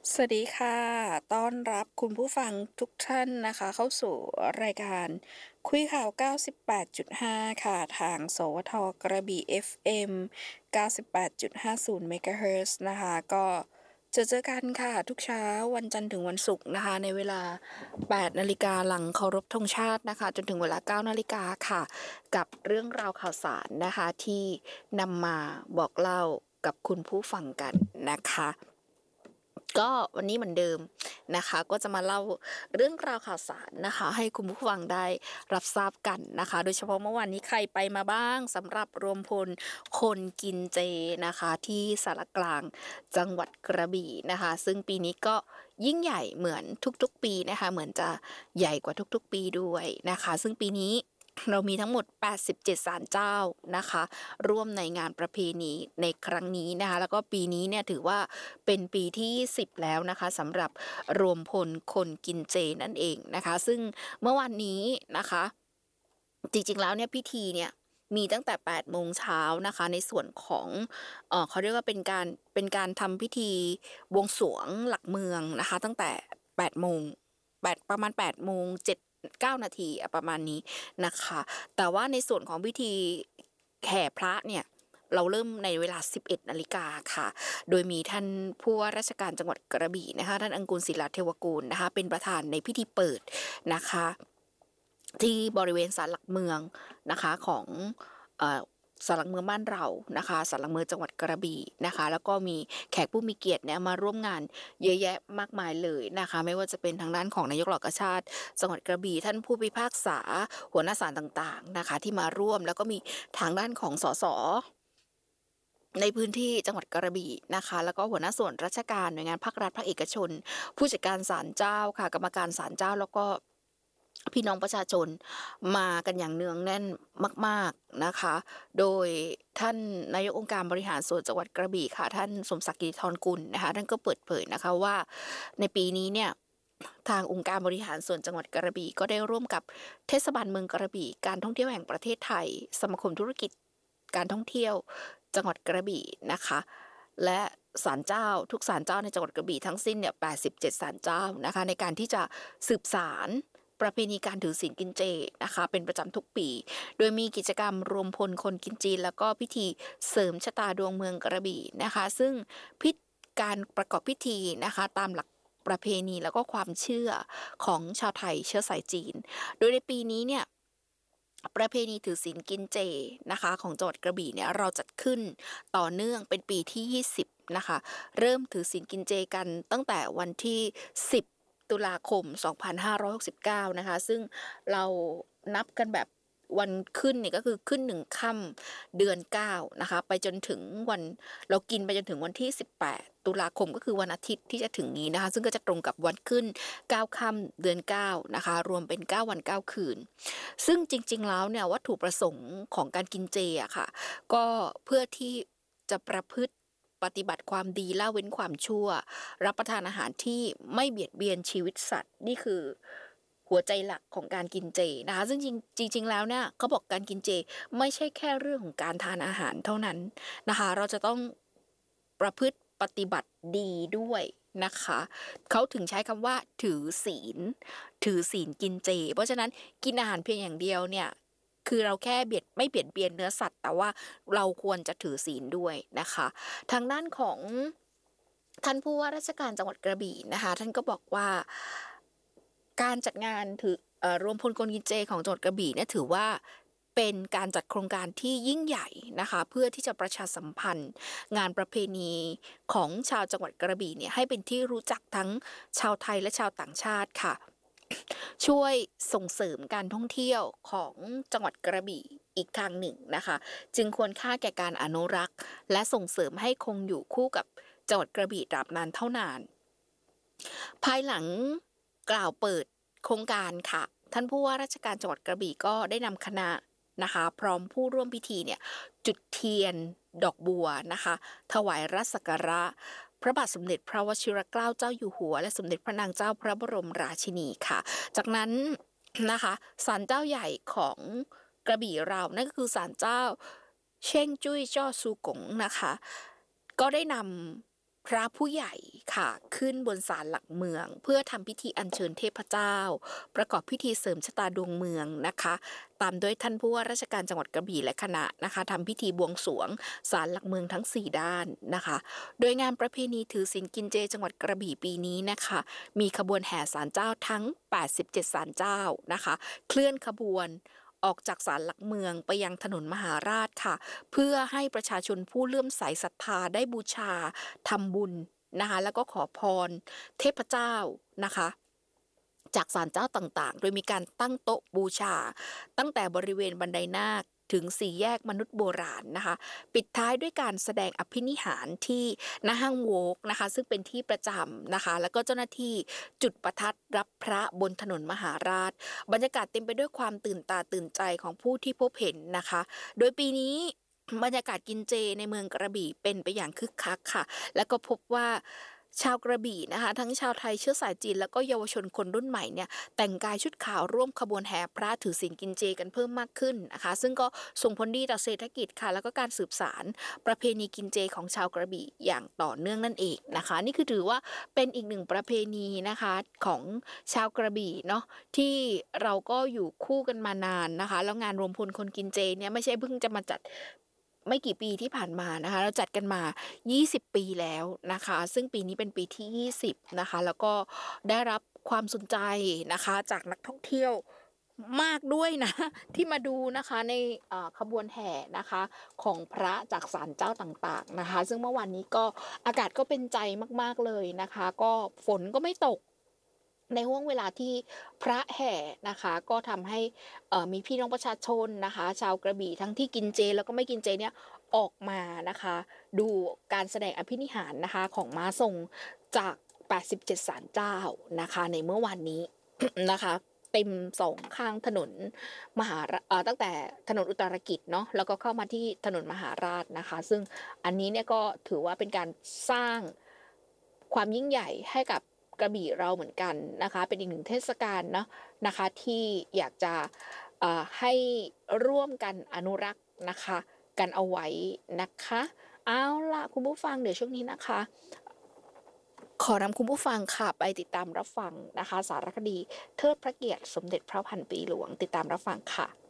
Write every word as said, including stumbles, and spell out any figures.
สวัสดีค่ะ ต้อนรับคุณผู้ฟังทุกท่านนะคะเข้าสู่รายการคุยข่าว เก้าสิบแปดจุดห้า ค่ะ ทาง สวท กระบี่ เอฟ เอ็ม เก้าสิบแปดจุดห้าศูนย์ เมกะเฮิรตซ์ นะคะ ก็จะเจอกันค่ะทุกเช้าวันจันทร์ถึงวันศุกร์นะคะในเวลา แปด นาฬิกาหลังเคารพธงชาตินะคะจนถึงเวลา เก้า นาฬิกาค่ะกับเรื่องราวข่าวสารนะคะที่นำมาบอกเล่ากับคุณผู้ฟังกันนะคะก็วันนี้เหมือนเดิมนะคะก็จะมาเล่าเรื่องราวข่าวสารนะคะให้คุณผู้ฟังได้รับทราบกันนะคะโดยเฉพาะเมื่อวานนี้ใครไปมาบ้างสำหรับรวมพลคนกินเจนะคะที่สารกลางจังหวัดกระบี่นะคะซึ่งปีนี้ก็ยิ่งใหญ่เหมือนทุกๆปีนะคะเหมือนจะใหญ่กว่าทุกๆปีด้วยนะคะซึ่งปีนี้เรามีทั้งหมดแปดสิบเจ็ดศาลเจ้านะคะร่วมในงานประเพณีในครั้งนี้นะคะแล้วก็ปีนี้เนี่ยถือว่าเป็นปีที่สิบแล้วนะคะสำหรับรวมพลคนกินเจนั่นเองนะคะซึ่งเมื่อวานนี้นะคะจริงๆแล้วเนี่ยพิธีเนี่ยมีตั้งแต่แปดโมงเช้านะคะในส่วนของเอ่อเขาเรียกว่าเป็นการเป็นการทำพิธีบวงสรวงหลักเมืองนะคะตั้งแต่แปดโมงแปดประมาณแปดโมงเจ็ด เก้านาทีประมาณนี้นะคะแต่ว่าในส่วนของพิธีแห่พระเนี่ยเราเริ่มในเวลา สิบเอ็ด นาฬิกาค่ะโดยมีท่านผู้ว่าราชการจังหวัดกระบี่นะคะท่านอังกูลศิลาเทวกูลนะคะเป็นประธานในพิธีเปิดนะคะที่บริเวณศาลหลักเมืองนะคะของเอ่อศาลหลักเมืองบ้านเรานะคะศาลหลักเมืองจังหวัดกระบี่นะคะแล้วก็มีแขกผู้มีเกียรติเนี่ยมาร่วมงานเยอะแยะมากมายเลยนะคะไม่ว่าจะเป็นทางด้านของนายกเหล่ากาชาดจังหวัดกระบี่ท่านผู้พิพากษาหัวหน้าศาลต่างๆนะคะที่มาร่วมแล้วก็มีทางด้านของสสในพื้นที่จังหวัดกระบี่นะคะแล้วก็หัวหน้าส่วนราชการหน่วยงานภาครัฐภาคเอกชนผู้จัดการศาลเจ้าค่ะกรรมการศาลเจ้าแล้วก็พี่น้องประชาชนมากันอย่างเนืองแน่นมากๆนะคะโดยท่านนายกองค์การบริหารส่วนจังหวัดกระบี่ค่ะท่านสมศักดิ์กิติธรกุลนะคะท่านก็เปิดเผยนะคะว่าในปีนี้เนี่ยทางองค์การบริหารส่วนจังหวัดกระบี่ก็ได้ร่วมกับเทศบาลเมืองกระบี่การท่องเที่ยวแห่งประเทศไทยสมาคมธุรกิจการท่องเที่ยวจังหวัดกระบี่นะคะและศาลเจ้าทุกศาลเจ้าในจังหวัดกระบี่ทั้งสิ้นเนี่ยแปดสิบเจ็ดศาลเจ้านะคะในการที่จะสืบสานประเพณีการถือศีลกินเจนะคะเป็นประจำทุกปีโดยมีกิจกรรมรวมพลคนกินจีนแล้วก็พิธีเสริมชะตาดวงเมืองกระบี่นะคะซึ่งพิธีการประกอบพิธีนะคะตามหลักประเพณีแล้วก็ความเชื่อของชาวไทยเชื้อสายจีนโดยในปีนี้เนี่ยประเพณีถือศีลกินเจนะคะของจังหวัดกระบี่เนี่ยเราจัดขึ้นต่อเนื่องเป็นปีที่ยี่สิบนะคะเริ่มถือศีลกินเจกันตั้งแต่วันที่สิบตุลาคมสองพันห้าร้อยหกสิบเก้านะคะซึ่งเรานับกันแบบวันขึ้นเนี่ยก็คือขึ้นหนึ่งค่ำเดือนเก้านะคะไปจนถึงวันเรากินไปจนถึงวันที่สิบแปดตุลาคมก็คือวันอาทิตย์ที่จะถึงนี้นะคะซึ่งก็จะตรงกับวันขึ้นเก้าค่ำเดือนเก้านะคะรวมเป็นเก้าวันเก้าคืนซึ่งจริงๆแล้วเนี่ยวัตถุประสงค์ของการกินเจอะค่ะก็เพื่อที่จะประพฤติปฏิบัติความดีละเว้นความชั่วรับประทานอาหารที่ไม่เบียดเบียนชีวิตสัตว์นี่คือหัวใจหลักของการกินเจนะคะซึ่งจริงจริงๆแล้วเนี่ยเขาบอกการกินเจไม่ใช่แค่เรื่องของการทานอาหารเท่านั้นนะคะเราจะต้องประพฤติปฏิบัติดีด้วยนะคะเขาถึงใช้คำว่าถือศีลถือศีลกินเจเพราะฉะนั้นกินอาหารเพียงอย่างเดียวเนี่ยคือเราแค่เบียดไม่เบียดเบียนเนื้อสัตว์แต่ว่าเราควรจะถือศีลด้วยนะคะทางด้านของท่านผู้ว่าราชการจังหวัดกระบี่นะคะท่านก็บอกว่าการจัดงานถือเอ่อรวมพลคนกินเจของจังหวัดกระบี่เนี่ยถือว่าเป็นการจัดโครงการที่ยิ่งใหญ่นะคะเพื่อที่จะประชาสัมพันธ์งานประเพณีของชาวจังหวัดกระบี่เนี่ยให้เป็นที่รู้จักทั้งชาวไทยและชาวต่างชาติค่ะช่วยส่งเสริมการท่องเที่ยวของจังหวัดกระบี่อีกทางหนึ่งนะคะจึงควรค่าแก่การอนุรักษ์และส่งเสริมให้คงอยู่คู่กับจังหวัดกระบี่ตราบนานเท่านานภายหลังกล่าวเปิดโครงการค่ะท่านผู้ว่าราชการจังหวัดกระบี่ก็ได้นำคณะนะคะพร้อมผู้ร่วมพิธีเนี่ยจุดเทียนดอกบัวนะคะถวายรัสักการะพระบาทสมเด็จพระวชิรเกล้าเจ้าอยู่หัวและสมเด็จพระนางเจ้าพระบรมราชินีค่ะจากนั้นนะคะศาลเจ้าใหญ่ของกระบี่เรานั่นก็คือศาลเจ้าเช่งจุ้ยจ้อซูกงนะคะก็ได้นำพระผู้ใหญ่ค่ะขึ้นบนศาลหลักเมืองเพื่อทำพิธีอัญเชิญเทพเจ้าประกอบพิธีเสริมชะตาดวงเมืองนะคะตามด้วยท่านผู้ว่าราชการจังหวัดกระบี่และคณะนะคะทำพิธีบวงสรวงศาลหลักเมืองทั้งสี่ด้านนะคะโดยงานประเพณีถือศีลกินเจจังหวัดกระบี่ปีนี้นะคะมีขบวนแห่ศาลเจ้าทั้งแปดสิบเจ็ดศาลเจ้านะคะเคลื่อนขบวนออกจากศาลหลักเมืองไปยังถนนมหาราชค่ะเพื่อให้ประชาชนผู้เลื่อมใสศรัทธาได้บูชาทำบุญนะคะแล้วก็ขอพรเทพเจ้านะคะจากศาลเจ้าต่างๆโดยมีการตั้งโต๊ะบูชาตั้งแต่บริเวณบันไดนาคถึงสี่แยกมนุษย์โบราณนะคะปิดท้ายด้วยการแสดงอภินิหารที่ณห้างโวกนะคะซึ่งเป็นที่ประจำนะคะแล้วก็เจ้าหน้าที่จุดประทัดรับพระบนถนนมหาราชบรรยากาศเต็มไปด้วยความตื่นตาตื่นใจของผู้ที่พบเห็นนะคะโดยปีนี้บรรยากาศกินเจในเมืองกระบี่เป็นไปอย่างคึกคักค่ะแล้วก็พบว่าชาวกระบี่นะคะทั้งชาวไทยเชื้อสายจีนแล้วก็เยาวชนคนรุ่นใหม่เนี่ยแต่งกายชุดขาวร่วมขบวนแห่พระถือศีลกินเจกันเพิ่มมากขึ้นนะคะซึ่งก็ส่งผลดีต่อเศรษฐกิจค่ะแล้วก็การสืบสานประเพณีกินเจของชาวกระบี่อย่างต่อเนื่องนั่นเองนะคะนี่คือถือว่าเป็นอีกหนึ่งประเพณีนะคะของชาวกระบี่เนาะที่เราก็อยู่คู่กันมานานนะคะแล้วงานรวมพลคนกินเจเนี่ยไม่ใช่เพิ่งจะมาจัดไม่กี่ปีที่ผ่านมานะคะเราจัดกันมายี่สิบปีแล้วนะคะซึ่งปีนี้เป็นปีที่ยี่สิบนะคะแล้วก็ได้รับความสนใจนะคะจากนักท่องเที่ยวมากด้วยนะที่มาดูนะคะในขบวนแห่นะคะของพระจากศาลเจ้าต่างๆนะคะซึ่งเมื่อวานนี้ก็อากาศก็เป็นใจมากๆเลยนะคะก็ฝนก็ไม่ตกในห่วงเวลาที่พระแห่นะคะก็ทำให้มีพี่น้องประชาชนนะคะชาวกระบี่ทั้งที่กินเจแล้วก็ไม่กินเจเนี่ยออกมานะคะดูการแสดงอภินิหารนะคะของม้าทรงจากแปดสิบเจ็ดศาลเจ้านะคะในเมื่อวานนี้ นะคะเต็มสองข้างถนนมหาเอ่อตั้งแต่ถนนอุตรกิจเนาะแล้วก็เข้ามาที่ถนนมหาราชนะคะซึ่งอันนี้เนี่ยก็ถือว่าเป็นการสร้างความยิ่งใหญ่ให้กับกระบี่เราเหมือนกันนะคะเป็นอีกหนึ่งเทศกาลเนาะนะคะที่อยากจะให้ร่วมกันอนุรักษ์นะคะกันเอาไว้นะคะเอาล่ะคุณผู้ฟังเดี๋ยวช่วงนี้นะคะขอนำคุณผู้ฟังค่ะไปติดตามรับฟังนะคะสารคดีเทิดพระเกียรติสมเด็จพระพันปีหลวงติดตามรับฟังค่ะ